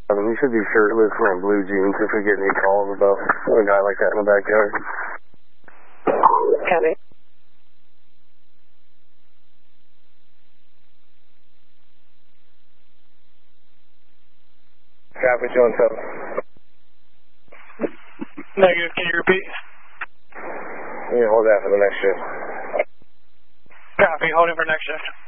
You should be shirtless wearing blue jeans if we get any calls about a guy like that in the backyard. Copy. Copy, 217. Negative, can you repeat? Yeah, hold that for the next shift. Copy, holding for next shift.